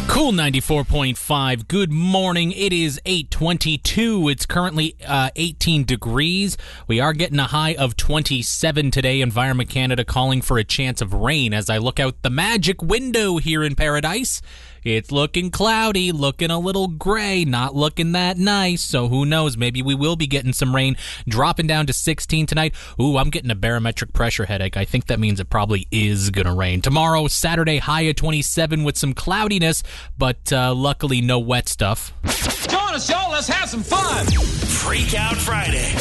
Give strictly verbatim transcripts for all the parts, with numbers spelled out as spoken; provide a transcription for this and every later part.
Cool ninety-four point five. Good morning. It is eight twenty-two. It's currently uh, eighteen degrees. We are getting a high of twenty-seven today. Environment Canada calling for a chance of rain as I look out the magic window here in Paradise. It's looking cloudy, looking a little gray, not looking that nice. So who knows? Maybe we will be getting some rain. Dropping down to sixteen tonight. Ooh, I'm getting a barometric pressure headache. I think that means it probably is going to rain. Tomorrow, Saturday, high of twenty-seven with some cloudiness, but uh, luckily no wet stuff. Join us, y'all. Let's have some fun. Freak Out Friday.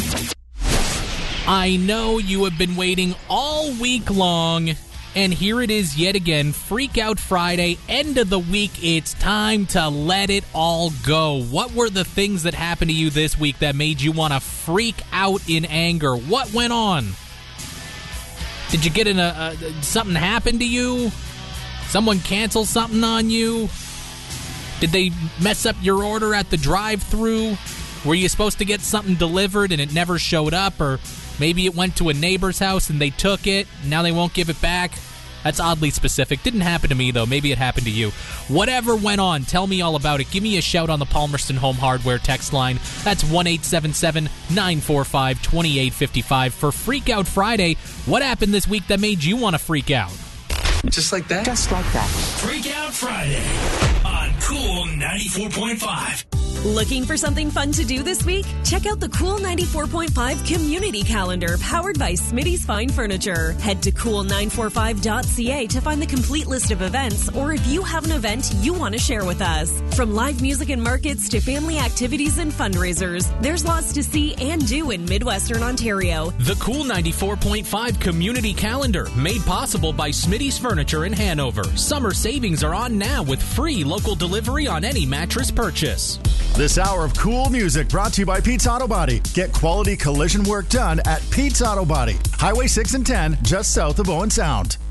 I know you have been waiting all week long. And here it is yet again, Freak Out Friday, end of the week. It's time to let it all go. What were the things that happened to you this week that made you want to freak out in anger? What went on? Did you get in a, a something happened to you? Someone cancel something on you? Did they mess up your order at the drive-thru? Were you supposed to get something delivered and it never showed up? Or maybe it went to a neighbor's house and they took it, and now they won't give it back? That's oddly specific. Didn't happen to me, though. Maybe it happened to you. Whatever went on, tell me all about it. Give me a shout on the Palmerston Home Hardware text line. That's one eight seven seven, nine four five, two eight five five. For Freak Out Friday, what happened this week that made you want to freak out? Just like that? Just like that. Freak Out Friday on Cool ninety-four point five. Looking for something fun to do this week? Check out the Cool ninety-four point five Community Calendar powered by Smitty's Fine Furniture. Head to cool nine four five dot c a to find the complete list of events, or if you have an event you want to share with us. From live music and markets to family activities and fundraisers, there's lots to see and do in Midwestern Ontario. The Cool ninety-four point five Community Calendar, made possible by Smitty's Furniture in Hanover. Summer savings are on now with free local delivery on any mattress purchase. This hour of cool music brought to you by Pete's Auto Body. Get quality collision work done at Pete's Auto Body. Highway six and ten, just south of Owen Sound.